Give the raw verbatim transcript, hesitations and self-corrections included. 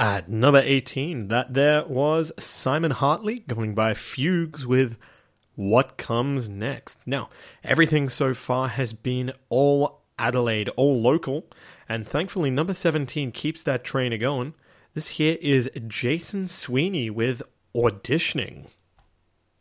At number eighteen, that there was Simon Hartley going by Fugues with What Comes Next. Now, everything so far has been all Adelaide, all local, and thankfully number seventeen keeps that train going. This here is Jason Sweeney with Auditioning.